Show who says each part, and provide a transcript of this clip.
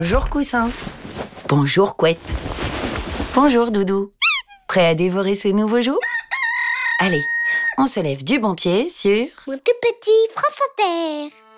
Speaker 1: Bonjour coussin. Bonjour couette. Bonjour doudou. Prêt à dévorer ce nouveau jour? Allez, on se lève du bon pied sur...
Speaker 2: Mon tout petit France Inter.